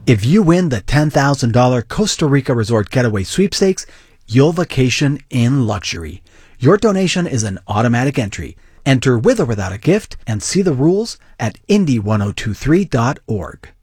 If you win the $10,000 Costa Rica Resort Getaway Sweepstakes, you'll vacation in luxury. Your donation is an automatic entry. Enter with or without a gift and see the rules at Indy1023.org.